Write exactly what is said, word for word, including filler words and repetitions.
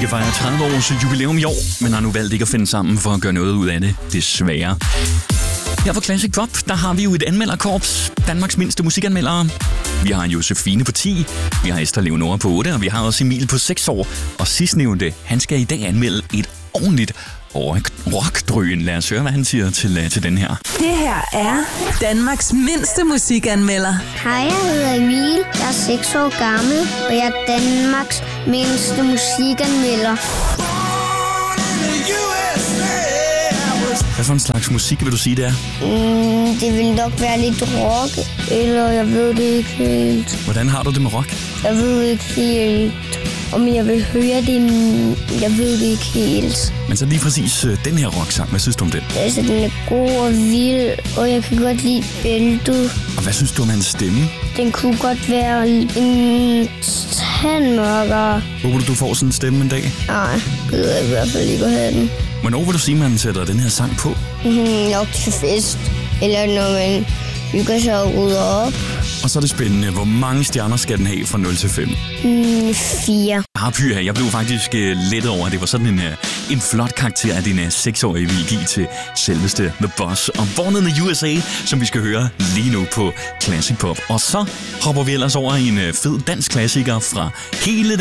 skal fejre tredive års jubilæum i år, men har nu valgt ikke at finde sammen for at gøre noget ud af det, desværre. Her på Classic Pop, der har vi jo et anmelderkorps, Danmarks mindste musikanmeldere. Vi har Josefine på ti, vi har Esther Leonora på otte, og vi har også Emil på seks år. Og sidstnævnte, han skal i dag anmelde et ordentligt rockdrøn. Lad os høre, hvad han siger til, til den her. Det her er Danmarks mindste musikanmelder. Hej, jeg hedder Emil. Jeg er seks år gammel, og jeg er Danmarks mindste musikanmelder. Hvad for en slags musik vil du sige, det er? Mm, det vil nok være lidt rock, eller jeg ved det ikke helt. Hvordan har du det med rock? Jeg ved ikke helt, om jeg vil høre det, men jeg ved det ikke helt. Men så lige præcis øh, den her rocksang, hvad synes du om den? Altså, den er god og vild, og jeg kan godt lide bæltet. Og hvad synes du om hans stemme? Den kunne godt være en tandmørkere. Håber du, du får sådan en stemme en dag? Nej, jeg gider i hvert fald ikke at have den. Hvornår vil du sige, at man sætter den her sang på? Mm, nok til fest, eller når man hygger sig og rydder op. Og så er det spændende, hvor mange stjerner skal den have fra nul til fem? Mm, fire. Ah, pyha, jeg blev faktisk uh, lettet over, at det var sådan en, uh, en flot karakter af din uh, seksårige, vi give til selveste The Boss og Born in the U S A, som vi skal høre lige nu på Classic Pop. Og så hopper vi ellers over i en uh, fed dansk klassiker fra hele